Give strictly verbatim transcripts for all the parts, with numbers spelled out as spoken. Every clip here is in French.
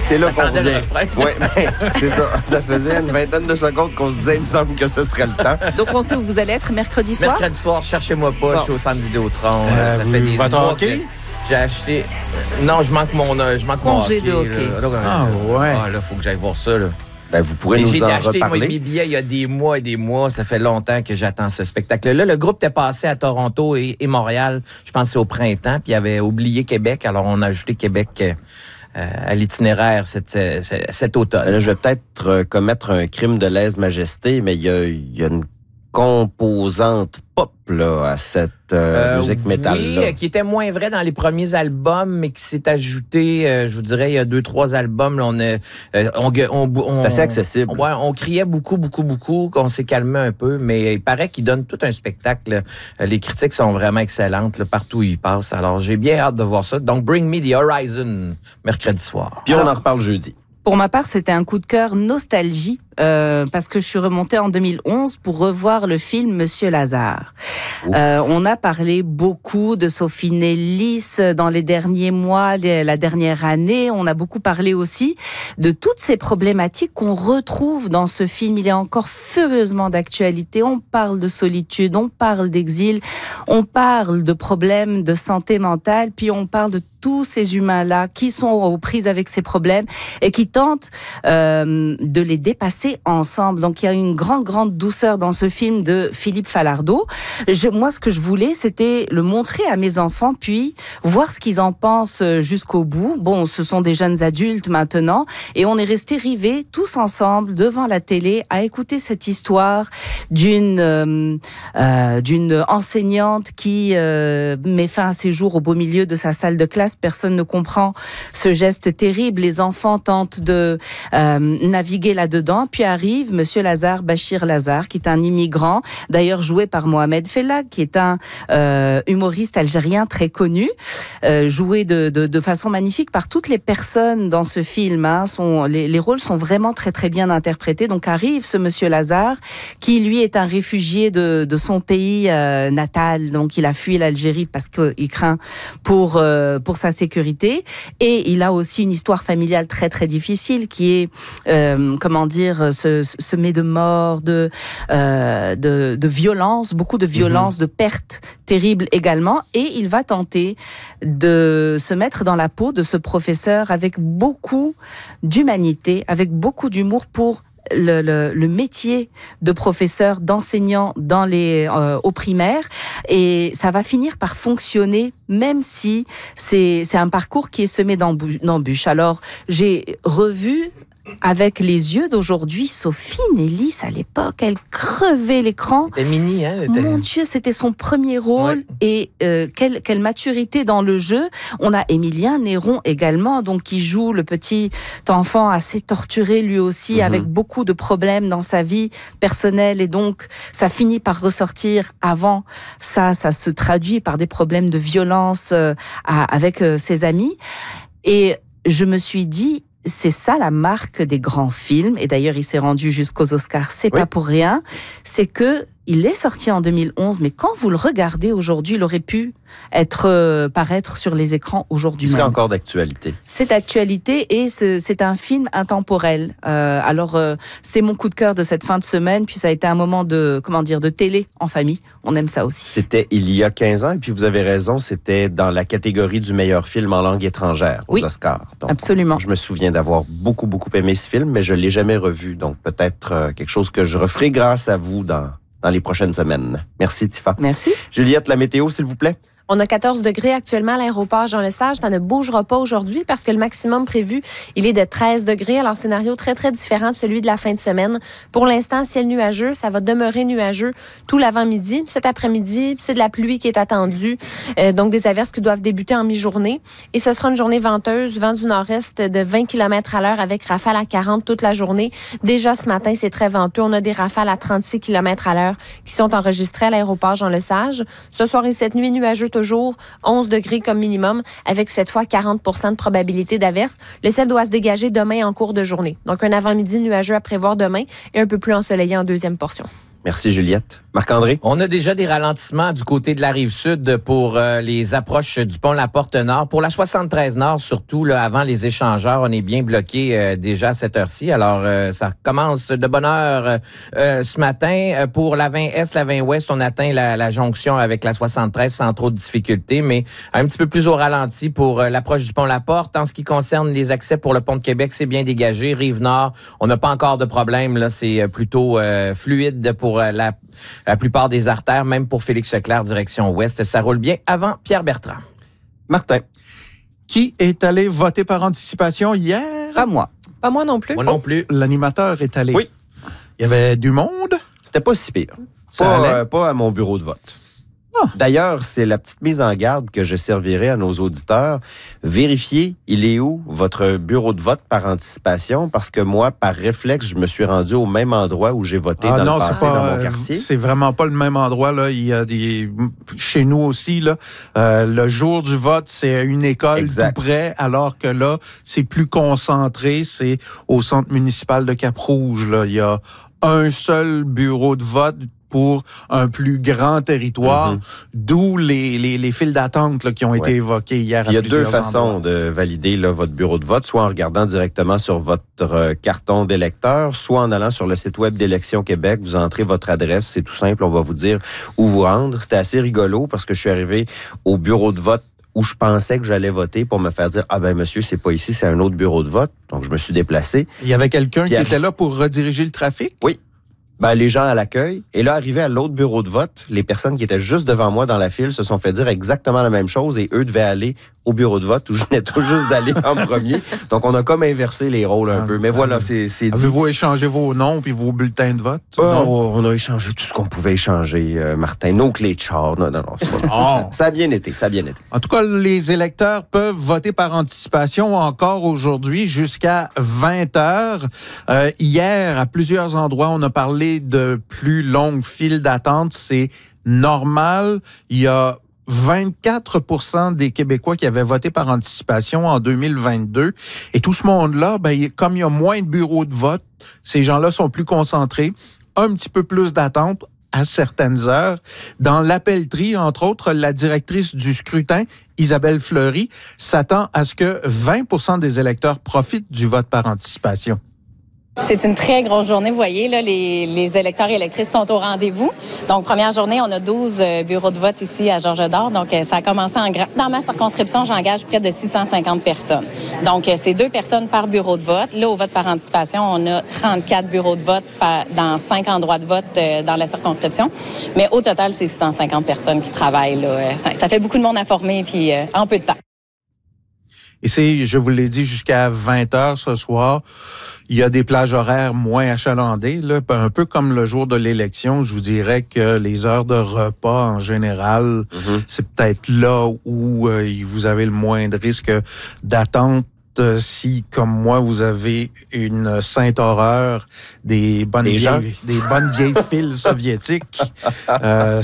C'est là qu'on Attendez le revient. refrain. Oui, ben, c'est ça. Ça faisait une vingtaine de secondes qu'on se disait, il me semble que ce serait le temps. Donc, on sait où vous allez être mercredi soir? Mercredi soir, cherchez-moi pas, Bon. je suis au centre Vidéotron. Euh, ça vous- fait des votre mois hockey? que j'ai acheté... Non, je manque mon, euh, je manque mon Congé hockey. de hockey. Là. Là, Ah, ouais. Ah, là, faut que j'aille voir ça, là. Ben, vous pourrez Mais nous j'ai en acheté moi, reparler. mes billets il y a des mois et des mois. Ça fait longtemps que j'attends ce spectacle-là. Le groupe était passé à Toronto et, et Montréal, je pense que c'est au printemps, puis il avait oublié Québec. Alors, on a ajouté Québec euh, à l'itinéraire cet, euh, cet automne. Là, je vais peut-être euh, commettre un crime de lèse-majesté, mais il y a, il y a une composante pop là, à cette euh, Euh, musique métal-là. Oui, qui était moins vrai dans les premiers albums, mais qui s'est ajouté, euh, je vous dirais, il y a deux, trois albums. Là, on, a, euh, on, on, on, C'est assez accessible. Ouais, on criait beaucoup, beaucoup, beaucoup, qu'on s'est calmé un peu, mais il paraît qu'il donne tout un spectacle. Euh, Les critiques sont vraiment excellentes là, partout où il passe. Alors, j'ai bien hâte de voir ça. Donc, Bring Me the Horizon, mercredi soir. Puis on Alors- en reparle jeudi. Pour ma part, c'était un coup de cœur nostalgie euh, parce que je suis remontée en deux mille onze pour revoir le film Monsieur Lazare. Euh, on a parlé beaucoup de Sophie Nellis dans les derniers mois, les, la dernière année. On a beaucoup parlé aussi de toutes ces problématiques qu'on retrouve dans ce film. Il est encore furieusement d'actualité. On parle de solitude, on parle d'exil, on parle de problèmes de santé mentale, puis on parle de tous ces humains-là qui sont aux prises avec ces problèmes et qui tentent euh, de les dépasser ensemble. Donc, il y a une grande, grande douceur dans ce film de Philippe Falardeau. Je, moi, ce que je voulais, c'était le montrer à mes enfants, puis voir ce qu'ils en pensent jusqu'au bout. Bon, ce sont des jeunes adultes maintenant, et on est restés rivés tous ensemble devant la télé à écouter cette histoire d'une euh, euh, d'une enseignante qui euh, met fin à ses jours au beau milieu de sa salle de classe. Personne ne comprend ce geste terrible. Les enfants tentent de euh, naviguer là-dedans. Puis arrive Monsieur Lazare, Bachir Lazare, qui est un immigrant, d'ailleurs joué par Mohamed Fellag, qui est un euh, humoriste algérien très connu, euh, joué de, de, de façon magnifique par toutes les personnes dans ce film. Hein. Sont, les, les rôles sont vraiment très très bien interprétés. Donc arrive ce Monsieur Lazare, qui lui est un réfugié de, de son pays euh, natal. Donc il a fui l'Algérie parce qu'il craint pour euh, pour sa sécurité, et il a aussi une histoire familiale très très difficile qui est euh, comment dire ce, semée de mort, de, euh, de de violence, beaucoup de violence, mmh. de pertes terribles également, et il va tenter de se mettre dans la peau de ce professeur avec beaucoup d'humanité, avec beaucoup d'humour pour Le, le, le métier de professeur, d'enseignant dans les, euh, au primaire, et ça va finir par fonctionner même si c'est, c'est un parcours qui est semé d'embûches. Alors, j'ai revu avec les yeux d'aujourd'hui Sophie Nellis à l'époque, elle crevait l'écran. C'était mini, hein? Était... Mon Dieu, c'était son premier rôle, ouais. et euh, quelle, quelle maturité dans le jeu. On a Émilien Néron également, donc qui joue le petit enfant assez torturé lui aussi, mm-hmm. avec beaucoup de problèmes dans sa vie personnelle, et donc ça finit par ressortir. Avant ça, ça se traduit par des problèmes de violence euh, à, avec euh, ses amis, et je me suis dit, c'est ça la marque des grands films, et d'ailleurs il s'est rendu jusqu'aux Oscars, c'est oui. pas pour rien, c'est que il est sorti en deux mille onze, mais quand vous le regardez aujourd'hui, il aurait pu être euh, paraître sur les écrans aujourd'hui. Il serait même. encore d'actualité. C'est d'actualité, et c'est, c'est un film intemporel. Euh, alors euh, c'est mon coup de cœur de cette fin de semaine, puis ça a été un moment de comment dire de télé en famille. On aime ça aussi. C'était il y a quinze ans, et puis vous avez raison, c'était dans la catégorie du meilleur film en langue étrangère aux oui, Oscars. Donc, absolument. Je me souviens d'avoir beaucoup beaucoup aimé ce film, mais je l'ai jamais revu. Donc peut-être euh, quelque chose que je referai grâce à vous dans dans les prochaines semaines. Merci, Tifa. Merci. Juliette, la météo, s'il vous plaît. On a quatorze degrés actuellement à l'aéroport Jean-Lesage. Ça ne bougera pas aujourd'hui parce que le maximum prévu, il est de treize degrés. Alors, scénario très, très différent de celui de la fin de semaine. Pour l'instant, ciel nuageux. Ça va demeurer nuageux tout l'avant-midi. Cet après-midi, c'est de la pluie qui est attendue. Euh, donc, des averses qui doivent débuter en mi-journée. Et ce sera une journée venteuse, vent du nord-est de vingt kilomètres à l'heure avec rafales à quarante toute la journée. Déjà, ce matin, c'est très venteux. On a des rafales à trente-six kilomètres à l'heure qui sont enregistrées à l'aéroport Jean-Lesage. Ce soir et cette nuit, nuageux toujours, onze degrés comme minimum, avec cette fois quarante pour cent de probabilité d'averse. Le ciel doit se dégager demain en cours de journée. Donc, un avant-midi nuageux à prévoir demain et un peu plus ensoleillé en deuxième portion. Merci, Juliette. Marc-André? On a déjà des ralentissements du côté de la Rive-Sud pour euh, les approches du pont La Porte-Nord. Pour la soixante-treize Nord, surtout, là, avant les échangeurs, on est bien bloqué euh, déjà à cette heure-ci. Alors, euh, ça commence de bonne heure euh, ce matin. Pour la vingt Est, la vingt Ouest, on atteint la, la jonction avec la soixante-treize sans trop de difficultés, mais un petit peu plus au ralenti pour euh, l'approche du pont La Porte. En ce qui concerne les accès pour le pont de Québec, c'est bien dégagé. Rive-Nord, on n'a pas encore de problème. Là, c'est plutôt euh, fluide pour euh, la... La plupart des artères, même pour Félix Leclerc, direction ouest, ça roule bien avant Pierre Bertrand. Martin. Qui est allé voter par anticipation hier? Pas moi. Pas moi non plus. Moi non plus. L'animateur est allé. Oui. Il y avait du monde. C'était pas si pire. Ça Pas, allait? euh, pas à mon bureau de vote. Ah. D'ailleurs, c'est la petite mise en garde que je servirai à nos auditeurs. Vérifiez, il est où votre bureau de vote par anticipation? Parce que moi, par réflexe, je me suis rendu au même endroit où j'ai voté Ah dans non, le c'est passé, pas, dans mon euh, quartier. c'est vraiment pas le même endroit là. Il y a des chez nous aussi là. Euh, le jour du vote, c'est une école Exact. tout près, alors que là, c'est plus concentré. C'est au centre municipal de Cap-Rouge. Là, il y a un seul bureau de vote pour un plus grand territoire, Mm-hmm. d'où les, les, les files d'attente là, qui ont Ouais. été évoquées hier. Il y a à deux plusieurs façons endroits. de valider là, votre bureau de vote, soit en regardant directement sur votre euh, carton d'électeur, soit en allant sur le site web d'Élections Québec. Vous entrez votre adresse, c'est tout simple, on va vous dire où vous rendre. C'était assez rigolo parce que je suis arrivé au bureau de vote où je pensais que j'allais voter pour me faire dire « Ah ben monsieur, c'est pas ici, c'est un autre bureau de vote. » Donc, je me suis déplacé. Il y avait quelqu'un qui Pierre. était là pour rediriger le trafic? Oui. Ben, les gens à l'accueil. Et là, arrivé à l'autre bureau de vote, les personnes qui étaient juste devant moi dans la file se sont fait dire exactement la même chose et eux devaient aller au bureau de vote où je venais tout juste d'aller en premier. Donc, on a comme inversé les rôles un Ah, peu. Mais ah, voilà, oui. c'est, c'est dit. Avez-vous échangé vos noms puis vos bulletins de vote? Oh, Non? on a échangé tout ce qu'on pouvait échanger, euh, Martin. Nos clés de char. Non, non, non. C'est pas... Oh. Ça a bien été, ça a bien été. En tout cas, les électeurs peuvent voter par anticipation encore aujourd'hui jusqu'à vingt heures. Euh, hier, à plusieurs endroits, on a parlé de plus longues files d'attente. C'est normal. Il y a vingt-quatre pour cent des Québécois qui avaient voté par anticipation en deux mille vingt-deux. Et tout ce monde-là, ben, comme il y a moins de bureaux de vote, ces gens-là sont plus concentrés, un petit peu plus d'attente à certaines heures. Dans l'appellerie, entre autres, la directrice du scrutin, Isabelle Fleury, s'attend à ce que vingt pour cent des électeurs profitent du vote par anticipation. C'est une très grosse journée. Vous voyez, là, les, les électeurs et électrices sont au rendez-vous. Donc, première journée, on a douze euh, bureaux de vote ici à Georges-Dor. Donc, euh, ça a commencé en grand. Dans ma circonscription, j'engage près de six cent cinquante personnes. Donc, euh, c'est deux personnes par bureau de vote. Là, au vote par anticipation, on a trente-quatre bureaux de vote par, dans cinq endroits de vote euh, dans la circonscription. Mais au total, c'est six cent cinquante personnes qui travaillent. Là. Ça, ça fait beaucoup de monde à former puis euh, en peu de temps. Et c'est, je vous l'ai dit, jusqu'à vingt heures ce soir. Il y a des plages horaires moins achalandées, là, un peu comme le jour de l'élection. Je vous dirais que les heures de repas, en général, Mm-hmm. c'est peut-être là où euh, vous avez le moins de risque d'attente. Euh, si, comme moi, vous avez une sainte horreur des bonnes, Des gens. vieilles, des bonnes vieilles files soviétiques. euh,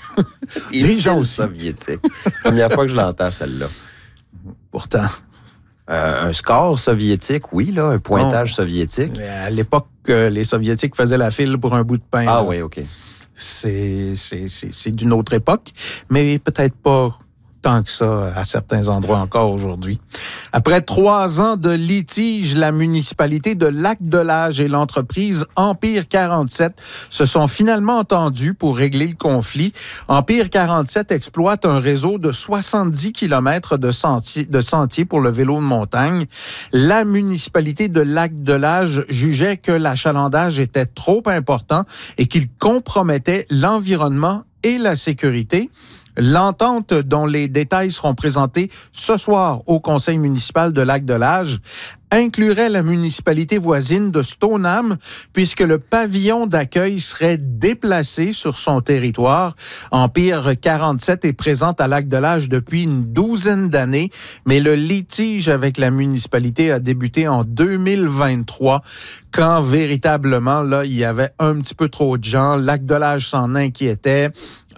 Et Des gens fil aussi. soviétique. Première fois que je l'entends, celle-là. pourtant, Euh, un score soviétique, oui, là, un pointage Non. soviétique. à l'époque, euh, les Soviétiques faisaient la file pour un bout de pain. Ah là. oui, OK. C'est, c'est, c'est, c'est d'une autre époque, mais peut-être pas tant que ça à certains endroits encore aujourd'hui. Après trois ans de litige, la municipalité de Lac-de-L'Âge et l'entreprise Empire quarante-sept se sont finalement entendus pour régler le conflit. Empire quarante-sept exploite un réseau de soixante-dix kilomètres de sentiers de sentiers pour le vélo de montagne. La municipalité de Lac-de-L'Âge jugeait que l'achalandage était trop important et qu'il compromettait l'environnement et la sécurité. L'entente, dont les détails seront présentés ce soir au conseil municipal de Lac-de-L'Âge, inclurait la municipalité voisine de Stoneham, puisque le pavillon d'accueil serait déplacé sur son territoire. Empire quarante-sept est présente à Lac-de-L'Âge depuis une douzaine d'années, mais le litige avec la municipalité a débuté en deux mille vingt-trois, quand véritablement, là, il y avait un petit peu trop de gens. Lac-de-L'Âge s'en inquiétait.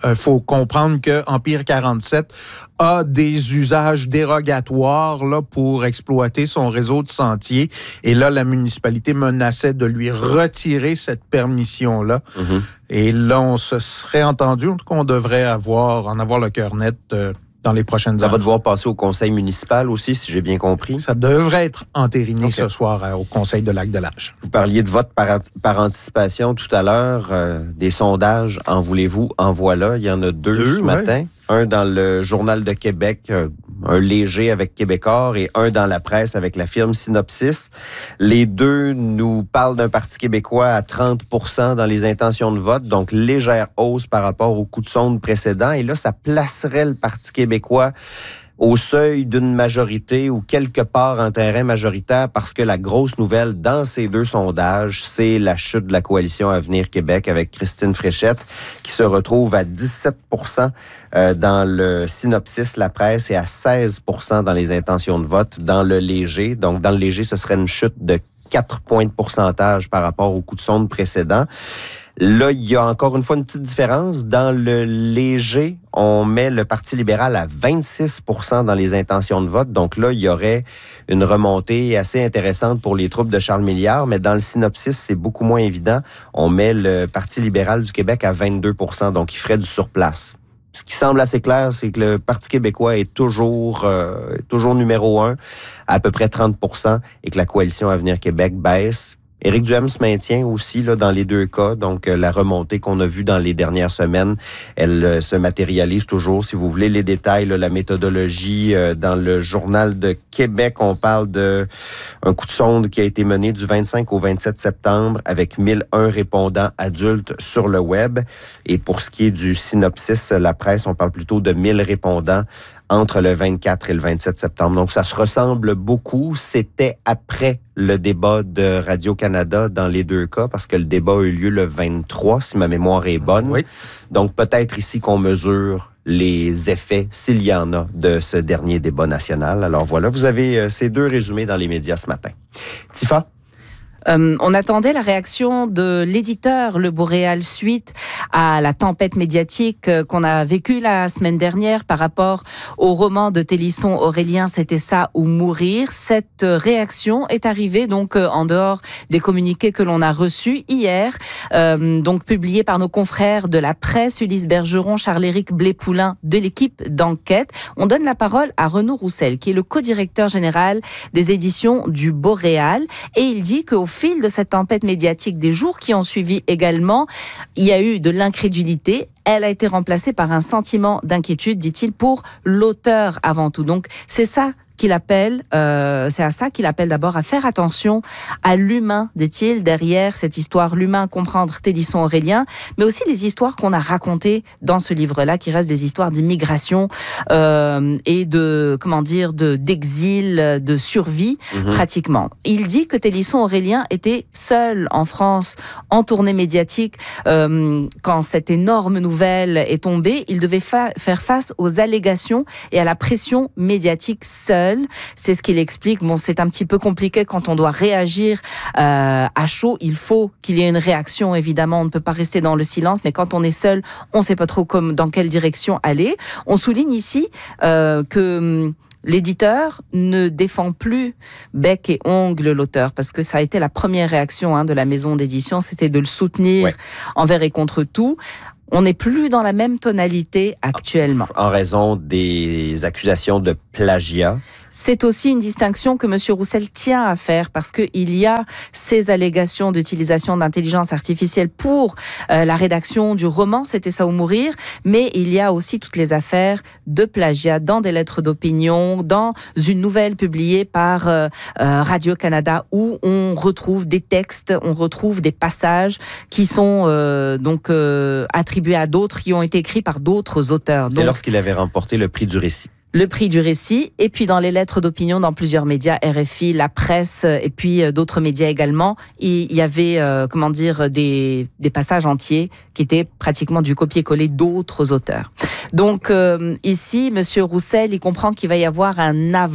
Il faut comprendre que Empire quarante-sept a des usages dérogatoires là, pour exploiter son réseau de sentiers. Et là, la municipalité menaçait de lui retirer cette permission-là. Mm-hmm. Et là, on se serait entendu, en tout cas, on devrait avoir, en avoir le cœur net euh, dans les prochaines Ça années. va devoir passer au conseil municipal aussi, si j'ai bien compris. Ça devrait être entériné okay. ce soir euh, au conseil de Lac-de-Lage. Vous parliez de vote par, par anticipation tout à l'heure. Euh, des sondages, en voulez-vous, en voilà. Il y en a deux, deux ce ouais. matin. Un dans le Journal de Québec, euh, un léger avec Québecor, et un dans la presse avec la firme Synopsis. Les deux nous parlent d'un Parti québécois à trente pour cent dans les intentions de vote, donc légère hausse par rapport au coup de sonde précédent. Et là, ça placerait le Parti québécois au seuil d'une majorité ou quelque part en terrain majoritaire, parce que la grosse nouvelle dans ces deux sondages, c'est la chute de la coalition Avenir Québec avec Christine Fréchette, qui se retrouve à dix-sept pour cent dans le Synopsis, la presse, et à seize pour cent dans les intentions de vote dans le léger. Donc, dans le léger, ce serait une chute de quatre points de pourcentage par rapport au coup de sonde précédent. Là, il y a encore une fois une petite différence. Dans le léger, on met le Parti libéral à vingt-six pour cent dans les intentions de vote. Donc là, il y aurait une remontée assez intéressante pour les troupes de Charles Milliard. Mais dans le Synopsis, c'est beaucoup moins évident. On met le Parti libéral du Québec à vingt-deux pour cent. Donc, il ferait du surplace. Ce qui semble assez clair, c'est que le Parti québécois est toujours, euh, toujours numéro un, à peu près trente pour cent, et que la coalition Avenir Québec baisse. Éric Duhaime se maintient aussi là, dans les deux cas. Donc, euh, la remontée qu'on a vue dans les dernières semaines, elle euh, se matérialise toujours. Si vous voulez les détails, là, la méthodologie, euh, dans le Journal de Québec, on parle de un coup de sonde qui a été mené du vingt-cinq au vingt-sept septembre avec mille un répondants adultes sur le web. Et pour ce qui est du Synopsis, la presse, on parle plutôt de mille répondants entre le vingt-quatre et le vingt-sept septembre. Donc, ça se ressemble beaucoup. C'était après le débat de Radio-Canada dans les deux cas, parce que le débat a eu lieu le vingt-trois, si ma mémoire est bonne. Oui. Donc, peut-être ici qu'on mesure les effets, s'il y en a, de ce dernier débat national. Alors voilà, vous avez euh, ces deux résumés dans les médias ce matin. Tifa? Euh, on attendait la réaction de l'éditeur Le Boréal suite à la tempête médiatique qu'on a vécue la semaine dernière par rapport au roman de Télisson Aurélien, C'était ça ou mourir. Cette réaction est arrivée donc en dehors des communiqués que l'on a reçus hier, euh, donc publiés par nos confrères de la presse, Ulysse Bergeron, Charles-Éric Blé-Poulain de l'équipe d'enquête. On donne la parole à Renaud Roussel, qui est le co-directeur général des éditions du Boréal, et il dit qu'au Au fil de cette tempête médiatique des jours qui ont suivi également, il y a eu de l'incrédulité. Elle a été remplacée par un sentiment d'inquiétude, dit-il, pour l'auteur avant tout. Donc, c'est ça qu'il appelle, euh, c'est à ça qu'il appelle d'abord à faire attention à l'humain, dit-il, derrière cette histoire, l'humain, comprendre Télisson Aurélien, mais aussi les histoires qu'on a racontées dans ce livre-là, qui restent des histoires d'immigration euh, et de, comment dire, de d'exil, de survie, mmh. pratiquement. Il dit que Télisson Aurélien était seul en France, en tournée médiatique, euh, quand cette énorme nouvelle est tombée. Il devait fa- faire face aux allégations et à la pression médiatique seul. C'est ce qu'il explique. Bon, c'est un petit peu compliqué quand on doit réagir euh, à chaud. Il faut qu'il y ait une réaction, évidemment. On ne peut pas rester dans le silence, mais quand on est seul, on ne sait pas trop comme, dans quelle direction aller. On souligne ici euh, que l'éditeur ne défend plus bec et ongle l'auteur, parce que ça a été la première réaction hein, de la maison d'édition, c'était de le soutenir ouais. envers et contre tout. On n'est plus dans la même tonalité actuellement. En raison des accusations de plagiat. C'est aussi une distinction que M. Roussel tient à faire, parce qu'il y a ces allégations d'utilisation d'intelligence artificielle pour euh, la rédaction du roman, C'était ça ou mourir, mais il y a aussi toutes les affaires de plagiat dans des lettres d'opinion, dans une nouvelle publiée par euh, euh, Radio-Canada, où on retrouve des textes, on retrouve des passages qui sont euh, donc euh, attribués à d'autres, qui ont été écrits par d'autres auteurs. C'est donc, lorsqu'il avait remporté le prix du récit. Le prix du récit, et puis dans les lettres d'opinion dans plusieurs médias, R F I, la presse, et puis d'autres médias également, il y avait, euh, comment dire, des, des passages entiers qui étaient pratiquement du copier-coller d'autres auteurs. Donc euh, ici, Monsieur Roussel, il comprend qu'il va y avoir un avant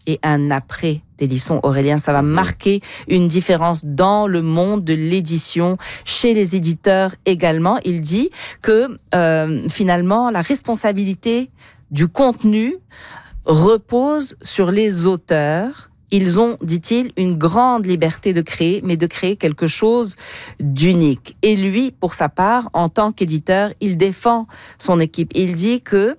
et un après d'Hélisson Aurélien. Ça va marquer une différence dans le monde de l'édition, chez les éditeurs également. Il dit que euh, finalement, la responsabilité du contenu repose sur les auteurs. Ils ont, dit-il, une grande liberté de créer, mais de créer quelque chose d'unique. Et lui, pour sa part, en tant qu'éditeur, il défend son équipe. Il dit que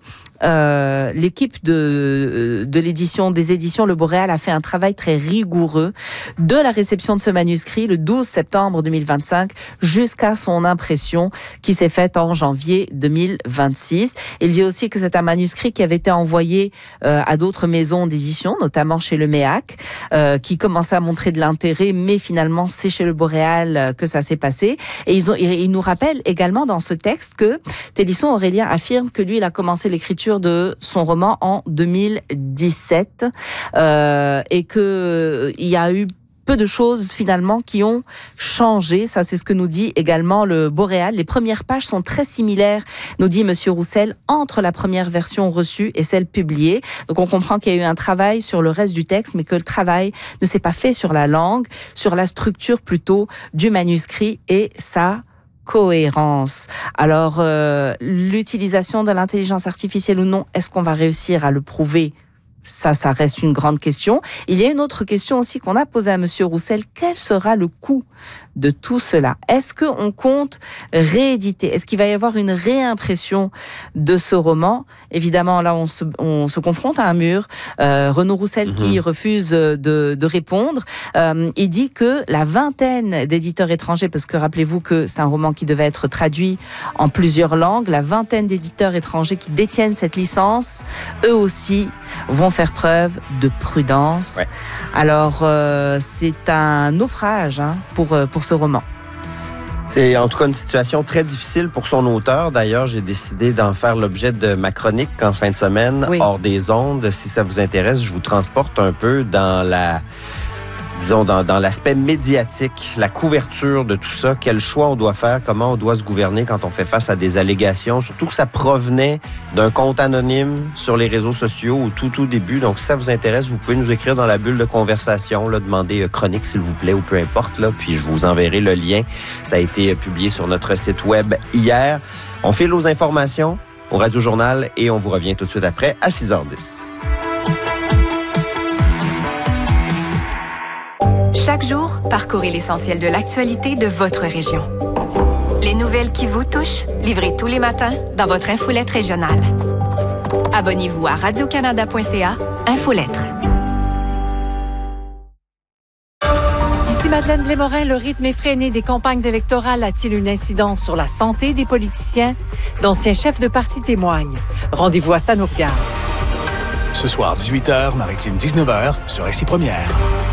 euh, l'équipe de, de l'édition, des éditions Le Boréal a fait un travail très rigoureux de la réception de ce manuscrit le douze septembre deux mille vingt-cinq jusqu'à son impression qui s'est faite en janvier deux mille vingt-six. Il dit aussi que c'est un manuscrit qui avait été envoyé euh, à d'autres maisons d'édition, notamment chez le M E A C, euh, qui commençait à montrer de l'intérêt, mais finalement c'est chez Le Boréal euh, que ça s'est passé. Et ils ont, il nous rappelle également dans ce texte que Hélisson Aurélien affirme que lui, il a commencé l'écriture de son roman en deux mille dix-sept euh, et que il y a eu peu de choses finalement qui ont changé. Ça, c'est ce que nous dit également Le Boréal. Les premières pages sont très similaires, nous dit Monsieur Roussel, entre la première version reçue et celle publiée. Donc on comprend qu'il y a eu un travail sur le reste du texte, mais que le travail ne s'est pas fait sur la langue, sur la structure plutôt du manuscrit et ça cohérence. Alors, euh, l'utilisation de l'intelligence artificielle ou non, est-ce qu'on va réussir à le prouver ? Ça, ça reste une grande question. Il y a une autre question aussi qu'on a posée à Monsieur Roussel. Quel sera le coût de tout cela? Est-ce qu'on compte rééditer? Est-ce qu'il va y avoir une réimpression de ce roman? Évidemment, là, on se, on se confronte à un mur. Euh, Renaud Roussel, mmh. qui refuse de, de répondre, euh, il dit que la vingtaine d'éditeurs étrangers, parce que rappelez-vous que c'est un roman qui devait être traduit en plusieurs langues, la vingtaine d'éditeurs étrangers qui détiennent cette licence, eux aussi vont faire preuve de prudence. Ouais. Alors, euh, c'est un naufrage hein, pour, pour ce roman. C'est en tout cas une situation très difficile pour son auteur. D'ailleurs, j'ai décidé d'en faire l'objet de ma chronique en fin de semaine, oui. hors des ondes. Si ça vous intéresse, je vous transporte un peu dans la... disons, dans, dans l'aspect médiatique, la couverture de tout ça, quel choix on doit faire, comment on doit se gouverner quand on fait face à des allégations, surtout que ça provenait d'un compte anonyme sur les réseaux sociaux au tout, tout début. Donc, si ça vous intéresse, vous pouvez nous écrire dans la bulle de conversation, là, demander euh, chronique, s'il vous plaît, ou peu importe, là, puis je vous enverrai le lien. Ça a été publié sur notre site web hier. On file aux informations au Radio Journal et on vous revient tout de suite après à six heures dix. Chaque jour, parcourez l'essentiel de l'actualité de votre région. Les nouvelles qui vous touchent, livrées tous les matins dans votre infolettre régionale. Abonnez-vous à radio canada point c a, Infolettre. Ici Madeleine Blémorin, le rythme effréné des campagnes électorales a-t-il une incidence sur la santé des politiciens? D'anciens chefs de parti témoignent. Rendez-vous à ça nous regarde. Ce soir, dix-huit heures, Maritime dix-neuf heures, sur R C Première.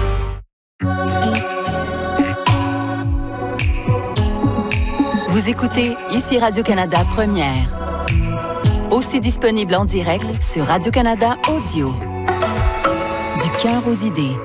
Vous écoutez ici Radio-Canada Première. Aussi disponible en direct sur Radio-Canada Audio. Du cœur aux idées.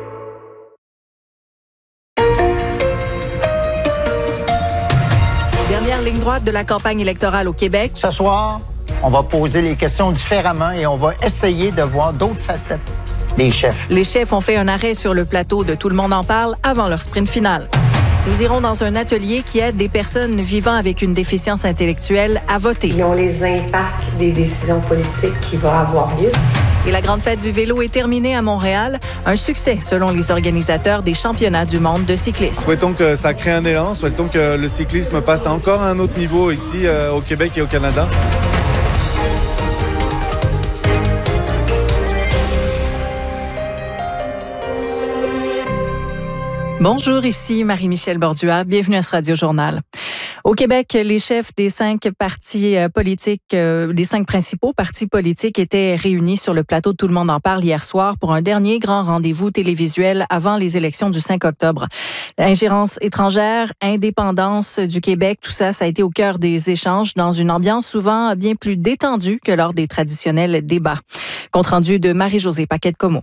Dernière ligne droite de la campagne électorale au Québec. Ce soir, on va poser les questions différemment et on va essayer de voir d'autres facettes des chefs. Les chefs ont fait un arrêt sur le plateau de Tout le monde en parle avant leur sprint final. Nous irons dans un atelier qui aide des personnes vivant avec une déficience intellectuelle à voter. Ils ont les impacts des décisions politiques qui vont avoir lieu. Et la grande fête du vélo est terminée à Montréal. Un succès selon les organisateurs des championnats du monde de cyclisme. Souhaitons que ça crée un élan. Souhaitons que le cyclisme passe encore à un autre niveau ici euh, au Québec et au Canada. Bonjour, ici Marie-Michel Bordua. Bienvenue à ce Radio Journal. Au Québec, les chefs des cinq partis politiques, euh, les cinq principaux partis politiques étaient réunis sur le plateau de Tout le monde en parle hier soir pour un dernier grand rendez-vous télévisuel avant les élections du cinq octobre. L'ingérence étrangère, indépendance du Québec, tout ça, ça a été au cœur des échanges dans une ambiance souvent bien plus détendue que lors des traditionnels débats. Compte rendu de Marie-Josée Paquette-Comeau.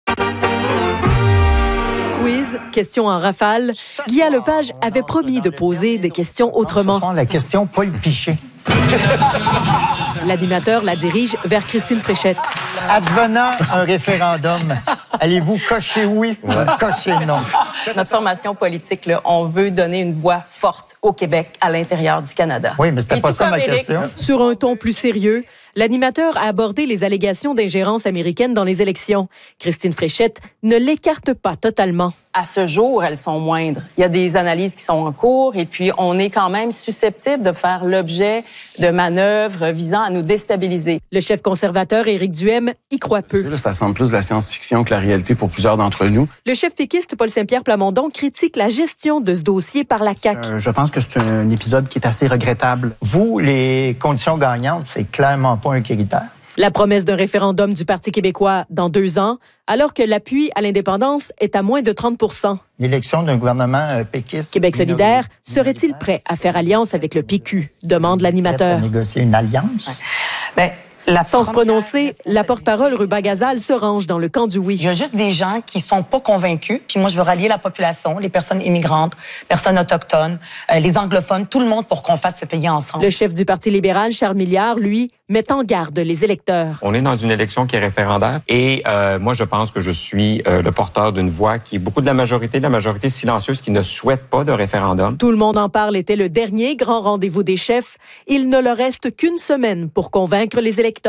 Quiz, questions en rafale. Guy Lepage avait promis de poser des questions autrement. La question Paul Piché. L'animateur la dirige vers Christine Fréchette. Advenant un référendum, allez-vous cocher oui ou cocher non? Notre formation politique, là, on veut donner une voix forte au Québec à l'intérieur du Canada. Oui, mais c'était pas ça ma question. Sur un ton plus sérieux, l'animateur a abordé les allégations d'ingérence américaine dans les élections. Christine Fréchette ne l'écarte pas totalement. À ce jour, elles sont moindres. Il y a des analyses qui sont en cours et puis on est quand même susceptible de faire l'objet de manœuvres visant à nous déstabiliser. Le chef conservateur Éric Duhem y croit peu. Là, ça semble plus de la science-fiction que la réalité pour plusieurs d'entre nous. Le chef péquiste Paul Saint-Pierre Plamondon critique la gestion de ce dossier par la C A Q. Euh, je pense que c'est un épisode qui est assez regrettable. Vous, les conditions gagnantes, c'est clairement pas un critère. La promesse d'un référendum du Parti québécois dans deux ans, alors que l'appui à l'indépendance est à moins de trente pour cent. L'élection d'un gouvernement euh, péquiste... Québec solidaire serait-il prêt à faire alliance avec le P Q, demande l'animateur. Négocier une alliance? Bien, La Sans se prononcer, la porte-parole Ruba Gazal se range dans le camp du oui. Il y a juste des gens qui sont pas convaincus, puis moi je veux rallier la population, les personnes immigrantes, personnes autochtones, euh, les anglophones, tout le monde pour qu'on fasse ce pays ensemble. Le chef du Parti libéral, Charles Milliard, lui, met en garde les électeurs. On est dans une élection qui est référendaire et euh, moi je pense que je suis euh, le porteur d'une voix qui est beaucoup de la majorité, de la majorité silencieuse qui ne souhaite pas de référendum. Tout le monde en parle était le dernier grand rendez-vous des chefs. Il ne leur reste qu'une semaine pour convaincre les électeurs.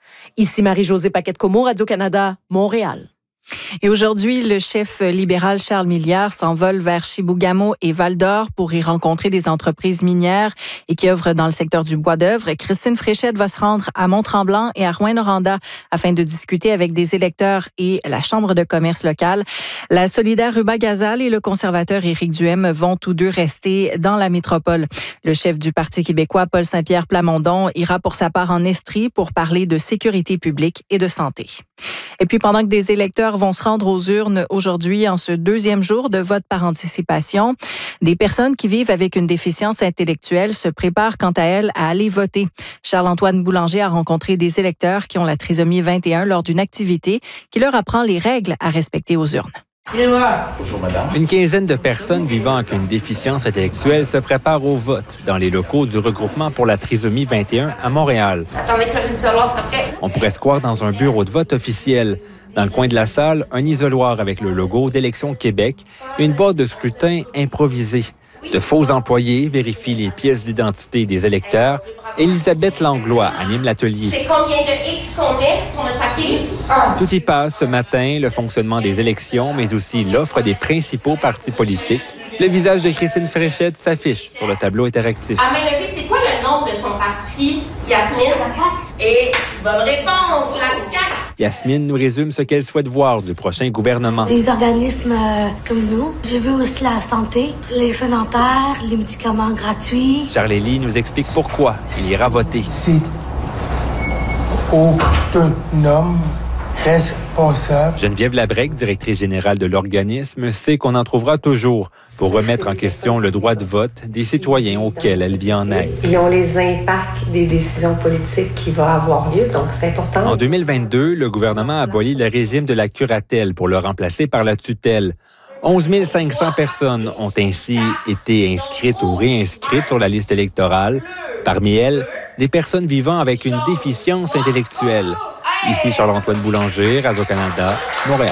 Ici Marie-Josée Paquette-Comeau, Radio-Canada, Montréal. Et aujourd'hui, le chef libéral Charles Milliard s'envole vers Chibougamau et Val-d'Or pour y rencontrer des entreprises minières et qui œuvrent dans le secteur du bois d'œuvre. Christine Fréchette va se rendre à Mont-Tremblant et à Rouyn-Noranda afin de discuter avec des électeurs et la Chambre de commerce locale. La solidaire Ruba Gazal et le conservateur Éric Duhem vont tous deux rester dans la métropole. Le chef du Parti québécois, Paul Saint-Pierre Plamondon, ira pour sa part en Estrie pour parler de sécurité publique et de santé. Et puis, pendant que des électeurs vont se rendre aux urnes aujourd'hui en ce deuxième jour de vote par anticipation, des personnes qui vivent avec une déficience intellectuelle se préparent quant à elles à aller voter. Charles-Antoine Boulanger a rencontré des électeurs qui ont la trisomie vingt et un lors d'une activité qui leur apprend les règles à respecter aux urnes. Bonjour, madame. Une quinzaine de personnes vivant avec une déficience intellectuelle se préparent au vote dans les locaux du regroupement pour la trisomie vingt et un à Montréal. Attendez que une isoloir soit prêt. On pourrait se croire dans un bureau de vote officiel. Dans le coin de la salle, un isoloir avec le logo d'Élections Québec, une boîte de scrutin improvisée. De faux employés vérifient les pièces d'identité des électeurs. Élisabeth Langlois anime l'atelier. C'est combien de X qu'on met sur notre papier? Un. Tout y passe ce matin, le fonctionnement des élections, mais aussi l'offre des principaux partis politiques. Le visage de Christine Fréchette s'affiche sur le tableau interactif. À main levée, c'est quoi le nom de son parti? Yasmine? La C A Q. Et bonne réponse, la C A Q. Yasmine nous résume ce qu'elle souhaite voir du prochain gouvernement. Des organismes euh, comme nous. Je veux aussi la santé, les soins dentaires, les médicaments gratuits. Charles-Élie nous explique pourquoi il ira voter. C'est autonome, responsable. Geneviève Labrec, directrice générale de l'organisme, sait qu'on en trouvera toujours pour remettre en question le droit de vote des citoyens auxquels elle vient en aide. Ils ont les impacts des décisions politiques qui vont avoir lieu, donc c'est important. En deux mille vingt-deux, le gouvernement a aboli le régime de la curatelle pour le remplacer par la tutelle. onze mille cinq cents personnes ont ainsi été inscrites ou réinscrites sur la liste électorale. Parmi elles, des personnes vivant avec une déficience intellectuelle. Ici Charles-Antoine Boulanger, Radio-Canada, Montréal.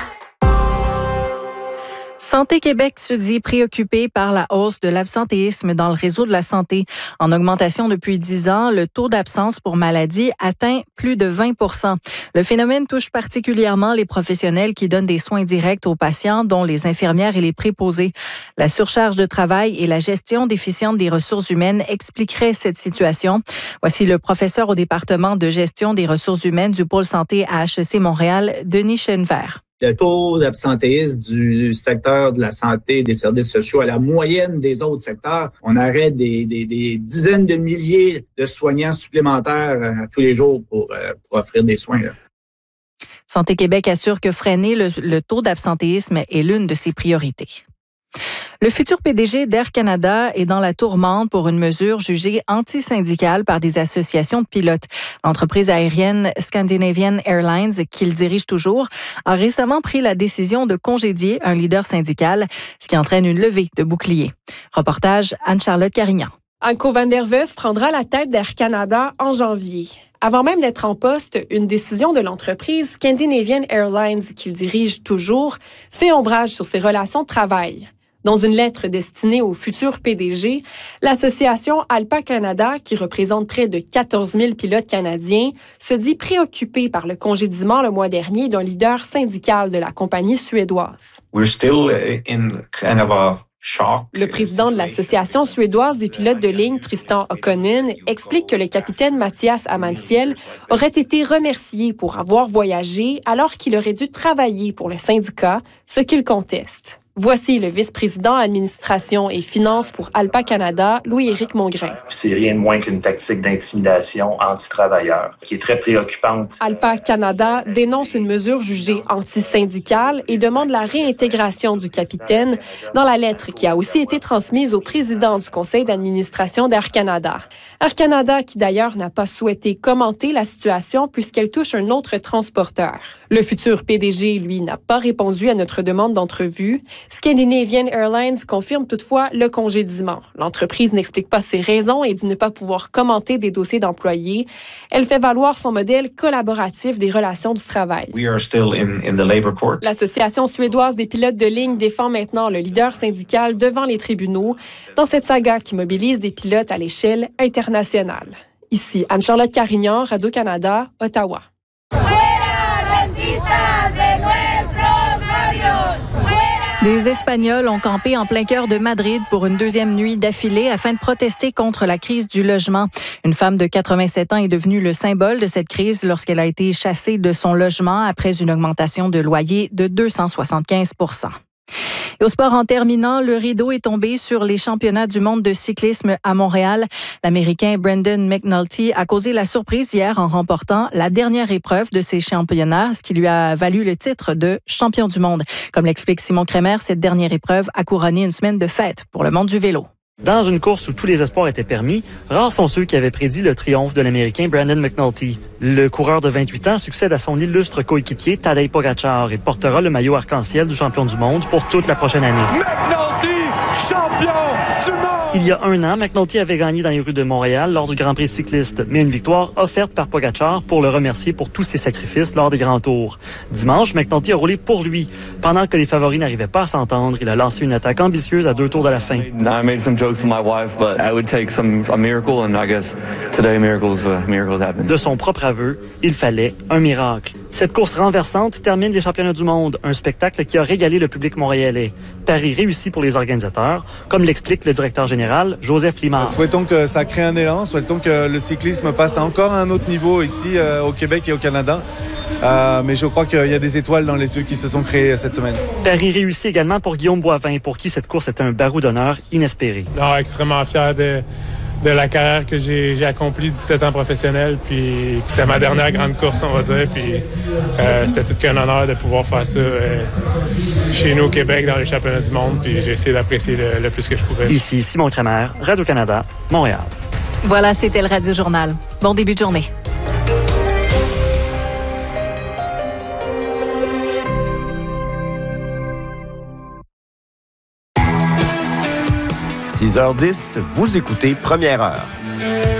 Santé Québec se dit préoccupé par la hausse de l'absentéisme dans le réseau de la santé. En augmentation depuis dix ans, le taux d'absence pour maladie atteint plus de vingt pour cent. Le phénomène touche particulièrement les professionnels qui donnent des soins directs aux patients, dont les infirmières et les préposés. La surcharge de travail et la gestion déficiente des ressources humaines expliqueraient cette situation. Voici le professeur au département de gestion des ressources humaines du pôle santé à H E C Montréal, Denis Chenevert. Le taux d'absentéisme du secteur de la santé et des services sociaux à la moyenne des autres secteurs, on aurait des, des, des dizaines de milliers de soignants supplémentaires à tous les jours pour, pour offrir des soins. Là. Santé Québec assure que freiner le, le taux d'absentéisme est l'une de ses priorités. Le futur P D G d'Air Canada est dans la tourmente pour une mesure jugée anti-syndicale par des associations de pilotes. L'entreprise aérienne Scandinavian Airlines, qu'il dirige toujours, a récemment pris la décision de congédier un leader syndical, ce qui entraîne une levée de boucliers. Reportage Anne-Charlotte Carignan. Anko van der Werf prendra la tête d'Air Canada en janvier. Avant même d'être en poste, une décision de l'entreprise Scandinavian Airlines, qu'il dirige toujours, fait ombrage sur ses relations de travail. Dans une lettre destinée au futur P D G, l'association ALPA Canada, qui représente près de quatorze mille pilotes canadiens, se dit préoccupée par le congédiement le mois dernier d'un leader syndical de la compagnie suédoise. We're still in kind of a shock. Le président de l'association suédoise des pilotes de ligne, Tristan Okkonen, explique que le capitaine Mathias Amantiel aurait été remercié pour avoir voyagé alors qu'il aurait dû travailler pour le syndicat, ce qu'il conteste. Voici le vice-président administration et finances pour ALPA Canada, Louis-Éric Mongrain. C'est rien de moins qu'une tactique d'intimidation anti-travailleurs qui est très préoccupante. ALPA Canada dénonce une mesure jugée anti-syndicale et demande la réintégration du capitaine dans la lettre qui a aussi été transmise au président du conseil d'administration d'Air Canada. Air Canada qui d'ailleurs n'a pas souhaité commenter la situation puisqu'elle touche un autre transporteur. Le futur P D G, lui, n'a pas répondu à notre demande d'entrevue. Scandinavian Airlines confirme toutefois le congédiement. L'entreprise n'explique pas ses raisons et dit ne pas pouvoir commenter des dossiers d'employés. Elle fait valoir son modèle collaboratif des relations du travail. We are still in, in the labor court. L'Association suédoise des pilotes de ligne défend maintenant le leader syndical devant les tribunaux dans cette saga qui mobilise des pilotes à l'échelle internationale. Ici, Anne-Charlotte Carignan, Radio-Canada, Ottawa. Des Espagnols ont campé en plein cœur de Madrid pour une deuxième nuit d'affilée afin de protester contre la crise du logement. Une femme de quatre-vingt-sept ans est devenue le symbole de cette crise lorsqu'elle a été chassée de son logement après une augmentation de loyer de deux cent soixante-quinze pour cent. Et au sport, en terminant, le rideau est tombé sur les championnats du monde de cyclisme à Montréal. L'Américain Brendan McNulty a causé la surprise hier en remportant la dernière épreuve de ces championnats, ce qui lui a valu le titre de champion du monde. Comme l'explique Simon Kremer, cette dernière épreuve a couronné une semaine de fête pour le monde du vélo. Dans une course où tous les espoirs étaient permis, rares sont ceux qui avaient prédit le triomphe de l'Américain Brendan McNulty. Le coureur de vingt-huit ans succède à son illustre coéquipier Tadej Pogačar et portera le maillot arc-en-ciel du champion du monde pour toute la prochaine année. McNulty, champion du monde! Il y a un an, McNulty avait gagné dans les rues de Montréal lors du Grand Prix cycliste, mais une victoire offerte par Pogačar pour le remercier pour tous ses sacrifices lors des grands tours. Dimanche, McNulty a roulé pour lui. Pendant que les favoris n'arrivaient pas à s'entendre, il a lancé une attaque ambitieuse à deux tours de la fin. I made some jokes with my wife, but I would take some a miracle, and I guess today miracles uh, miracles happen. De son propre aveu, il fallait un miracle. Cette course renversante termine les championnats du monde, un spectacle qui a régalé le public montréalais. Paris réussi pour les organisateurs, comme l'explique le directeur général Joseph Limard. Souhaitons que ça crée un élan, souhaitons que le cyclisme passe encore à un autre niveau ici euh, au Québec et au Canada. Euh, mais je crois qu'il y a des étoiles dans les yeux qui se sont créées cette semaine. Paris réussit également pour Guillaume Boivin, pour qui cette course était un barreau d'honneur inespéré. Non, extrêmement fier de, de la carrière que j'ai, j'ai accomplie dix-sept ans professionnel. Puis c'était ma dernière grande course, on va dire. Puis euh, c'était tout qu'un honneur de pouvoir faire ça euh, chez nous au Québec dans les championnats du monde. Puis j'ai essayé d'apprécier le, le plus que je pouvais. Ici Simon Kremer, Radio-Canada, Montréal. Voilà, c'était le Radio Journal. Bon début de journée. six heures dix, vous écoutez Première heure.